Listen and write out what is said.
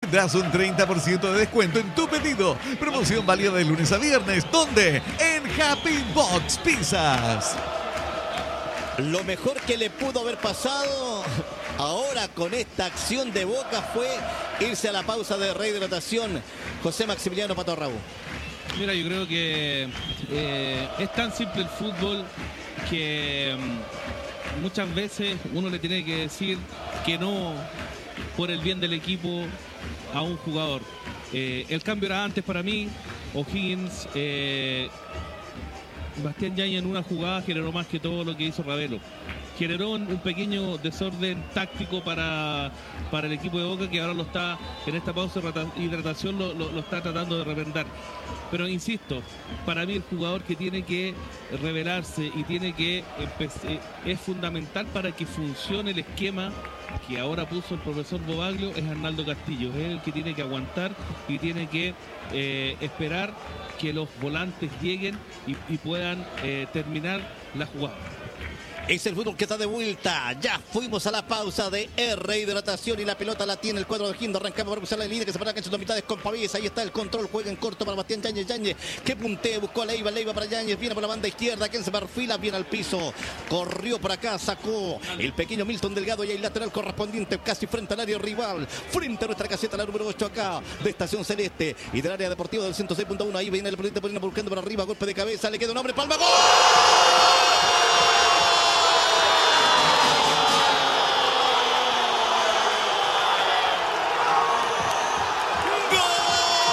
tendrás un 30% de descuento en tu pedido. Promoción válida de lunes a viernes. ¿Dónde? En Happy Box Pizzas. Lo mejor que le pudo haber pasado ahora con esta acción de Boca fue irse a la pausa de rehidratación. José Maximiliano Pato Raúl. Mira, yo creo que es tan simple el fútbol que muchas veces uno le tiene que decir que no por el bien del equipo a un jugador. El cambio era antes para mí. O'Higgins, Bastián Yáñez en una jugada generó más que todo lo que hizo Ravelo. Generó un pequeño desorden táctico para el equipo de Boca, que ahora lo está, en esta pausa de hidratación, lo está tratando de remendar. Pero insisto, para mí el jugador que tiene que revelarse y tiene que es fundamental para que funcione el esquema que ahora puso el profesor Bobaglio es Arnaldo Castillo. Es el que tiene que aguantar y tiene que esperar que los volantes lleguen y puedan terminar la jugada. Es el fútbol que está de vuelta. Ya fuimos a la pausa de rehidratación y la pelota la tiene el cuadro de Gindo. Arrancamos para cruzar la línea que se para acá en sus mitades con Pavés. Ahí está el control. Juega en corto para Bastián Yáñez. Yáñez que puntea, buscó a Leiva. Leiva para Yáñez. Viene por la banda izquierda. Quien se perfila bien al piso. Corrió por acá. Sacó el pequeño Milton Delgado y el lateral correspondiente casi frente al área rival. Frente a nuestra caseta, la número 8 acá de Estación Celeste y del área deportiva del 106.1. Ahí viene el proyecto buscando por arriba. Golpe de cabeza. Le queda un hombre. Palma. ¡Gol!